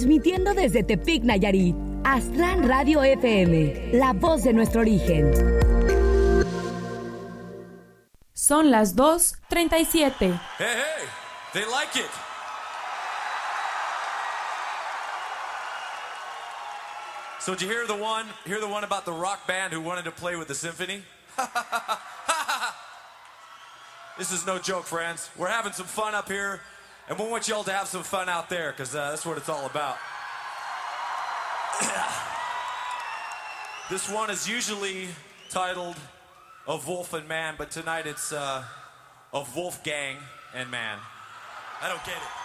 Transmitiendo desde Tepic, Nayarit, Aztlán Radio FM, la voz de nuestro origen. Son las 2:37. Hey, they like it. So did you hear the one about the rock band who wanted to play with the symphony? This is no joke, friends. We're having some fun up here, and we want y'all to have some fun out there, because that's what it's all about. This one is usually titled Of Wolf and Man, but tonight it's Of Wolfgang and Man. I don't get it.